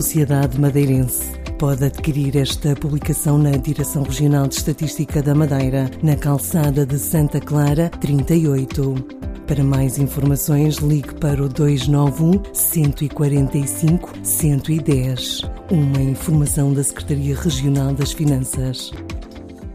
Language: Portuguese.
Sociedade Madeirense. Pode adquirir esta publicação na Direção Regional de Estatística da Madeira, na calçada de Santa Clara, 38. Para mais informações, ligue para o 291 145 110. Uma informação da Secretaria Regional das Finanças.